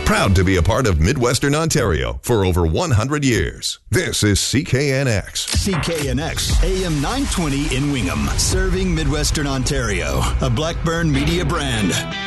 Proud to be a part of Midwestern Ontario for over 100 years. This is CKNX. CKNX, AM 920 in Wingham, serving Midwestern Ontario, a Blackburn Media brand.